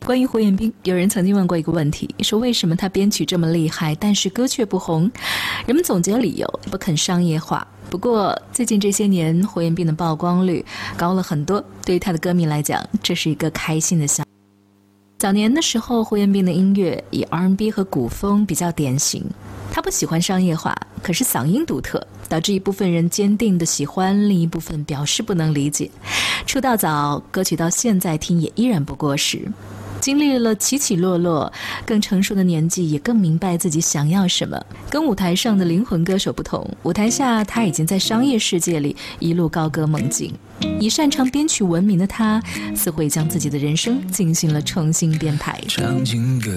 关于胡彦斌，有人曾经问过一个问题，说为什么他编曲这么厉害，但是歌却不红？人们总结理由，不肯商业化。不过最近这些年，胡彦斌的曝光率高了很多，对于他的歌迷来讲，这是一个开心的消息。早年的时候，胡彦斌的音乐以 R&B 和古风比较典型，他不喜欢商业化，可是嗓音独特，导致一部分人坚定的喜欢，另一部分表示不能理解。出道早，歌曲到现在听也依然不过时。经历了起起落落，更成熟的年纪也更明白自己想要什么。跟舞台上的灵魂歌手不同，舞台下他已经在商业世界里一路高歌猛进。以擅长编曲闻名的他，似乎也将自己的人生进行了重新编排。 唱情歌